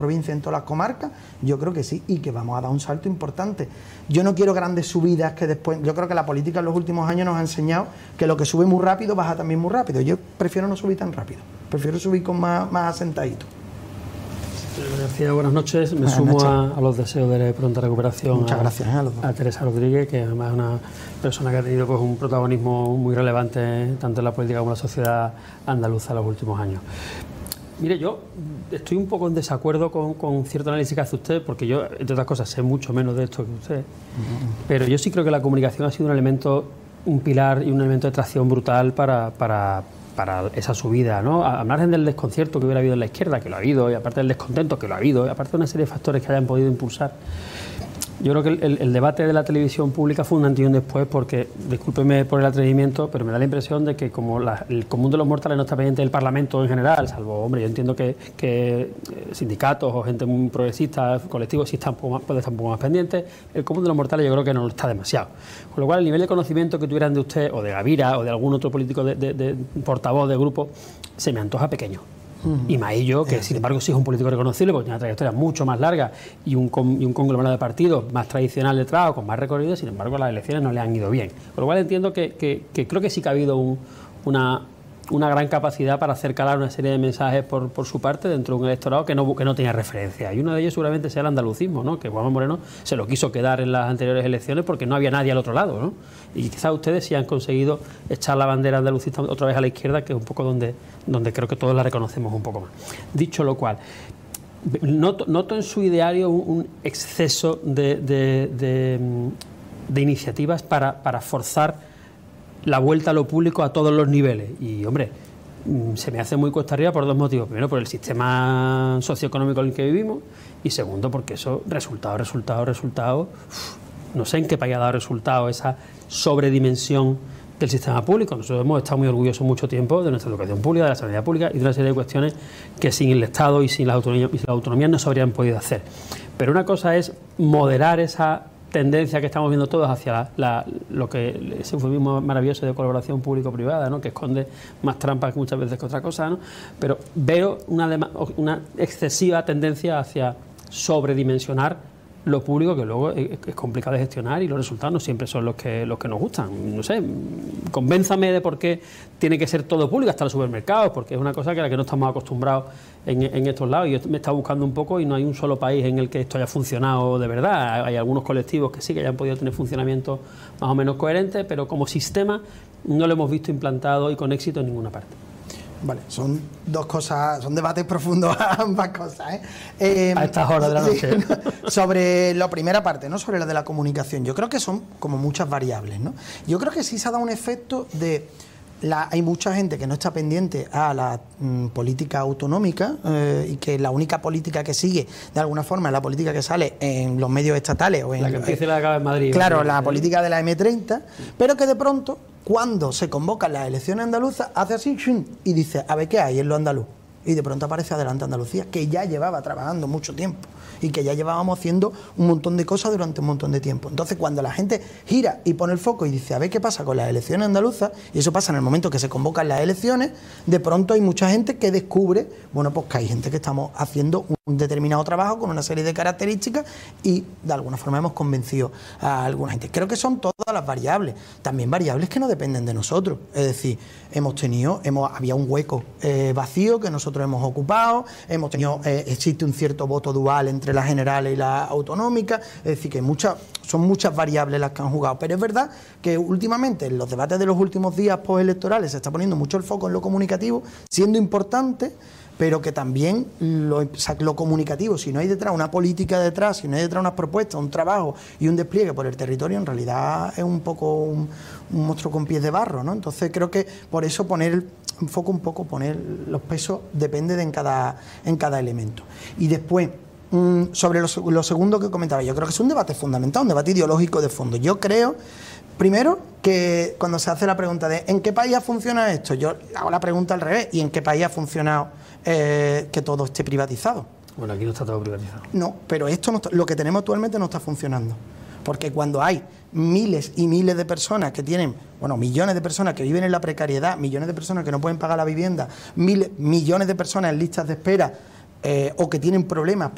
provincia, en todas las comarcas, yo creo que sí, y que vamos a dar un salto importante. Yo no quiero grandes subidas que después, yo creo que la política en los últimos años nos ha enseñado que lo que sube muy rápido baja también muy rápido. Yo prefiero no subir tan rápido, prefiero subir con más asentadito. García, buenas noches. Me sumo a los deseos de pronta recuperación. Muchas gracias a Teresa Rodríguez, que además es una persona que ha tenido pues un protagonismo muy relevante tanto en la política como en la sociedad andaluza en los últimos años. Mire, yo estoy un poco en desacuerdo con cierto análisis que hace usted, porque yo, entre otras cosas, sé mucho menos de esto que usted, pero yo sí creo que la comunicación ha sido un elemento, un pilar y un elemento de tracción brutal para esa subida, ¿no? A margen del desconcierto que hubiera habido en la izquierda, que lo ha habido, y aparte del descontento, que lo ha habido, y aparte de una serie de factores que hayan podido impulsar. Yo creo que el debate de la televisión pública fue un antes y un después, porque, discúlpeme por el atrevimiento, pero me da la impresión de que como el común de los mortales no está pendiente del Parlamento en general, salvo, hombre, yo entiendo que sindicatos o gente muy progresista, colectivos, sí puede estar un poco más pendientes, el común de los mortales yo creo que no lo está demasiado. Con lo cual, el nivel de conocimiento que tuvieran de usted, o de Gavira, o de algún otro político de portavoz de grupo, se me antoja pequeño. Y Maillo, que sin embargo sí es un político reconocible porque tiene una trayectoria mucho más larga y un conglomerado de partidos más tradicional detrás o con más recorrido, sin embargo las elecciones no le han ido bien. Por lo cual entiendo que creo que sí que ha habido una gran capacidad para hacer calar una serie de mensajes por su parte dentro de un electorado que no tenía referencia. Y uno de ellos seguramente sea el andalucismo, ¿no? Que Juanma Moreno se lo quiso quedar en las anteriores elecciones porque no había nadie al otro lado, ¿no? Y quizás ustedes sí han conseguido echar la bandera andalucista otra vez a la izquierda, que es un poco donde creo que todos la reconocemos un poco más. Dicho lo cual, noto en su ideario un exceso de iniciativas para forzar la vuelta a lo público a todos los niveles. Y, hombre, se me hace muy cuesta arriba por dos motivos. Primero, por el sistema socioeconómico en el que vivimos, y segundo, porque eso, resultado, no sé en qué país ha dado resultado esa sobredimensión del sistema público. Nosotros hemos estado muy orgullosos mucho tiempo de nuestra educación pública, de la sanidad pública y de una serie de cuestiones que sin el Estado y sin la autonomía no se habrían podido hacer. Pero una cosa es moderar esa tendencia que estamos viendo todos hacia lo que ese eufemismo maravilloso de colaboración público-privada, ¿no? Que esconde más trampas muchas veces que otra cosa, ¿no? Pero veo una excesiva tendencia hacia sobredimensionar lo público, que luego es complicado de gestionar y los resultados no siempre son los que nos gustan. No sé, convénzame de por qué tiene que ser todo público, hasta los supermercados, porque es una cosa que a la que no estamos acostumbrados en estos lados. Yo me he estado buscando un poco y no hay un solo país en el que esto haya funcionado de verdad. Hay algunos colectivos que sí que hayan podido tener funcionamiento más o menos coherente, pero como sistema no lo hemos visto implantado y con éxito en ninguna parte. Vale, son dos cosas, son debates profundos ambas cosas, a estas horas de la noche. Sobre la primera parte, ¿no? Sobre la de la comunicación, yo creo que son como muchas variables, ¿no? Yo creo que sí se ha dado un efecto de hay mucha gente que no está pendiente a la política autonómica y que la única política que sigue de alguna forma es la política que sale en los medios estatales o en la que empieza y la acaba en Madrid. Claro, la política de la M30, pero que de pronto, cuando se convocan las elecciones andaluzas, hace así y dice, a ver qué hay en lo andaluz. Y de pronto aparece Adelante Andalucía, que ya llevaba trabajando mucho tiempo y que ya llevábamos haciendo un montón de cosas durante un montón de tiempo. Entonces, cuando la gente gira y pone el foco y dice, a ver qué pasa con las elecciones andaluzas, y eso pasa en el momento que se convocan las elecciones, de pronto hay mucha gente que descubre, bueno, pues que hay gente que estamos haciendo un determinado trabajo con una serie de características y de alguna forma hemos convencido a alguna gente. Creo que son todas las variables, también variables que no dependen de nosotros. Es decir, había un hueco vacío que nosotros hemos ocupado, existe un cierto voto dual entre las generales y las autonómicas, es decir, que son muchas variables las que han jugado, pero es verdad que últimamente en los debates de los últimos días postelectorales se está poniendo mucho el foco en lo comunicativo, siendo importante, pero que también lo comunicativo, si no hay detrás una política detrás, si no hay detrás unas propuestas, un trabajo y un despliegue por el territorio, en realidad es un poco un monstruo con pies de barro, ¿no? Entonces creo que por eso poner el foco un poco, poner los pesos, depende de en cada elemento. Y después, sobre lo segundo que comentaba, yo creo que es un debate fundamental, un debate ideológico de fondo. Yo creo, primero, que cuando se hace la pregunta de ¿en qué país ha funcionado esto? Yo hago la pregunta al revés, ¿y en qué país ha funcionado que todo esté privatizado? Bueno, aquí no está todo privatizado. No, pero lo que tenemos actualmente no está funcionando. Porque cuando hay miles y miles de personas que tienen, millones de personas que viven en la precariedad, millones de personas que no pueden pagar la vivienda, millones de personas en listas de espera o que tienen problemas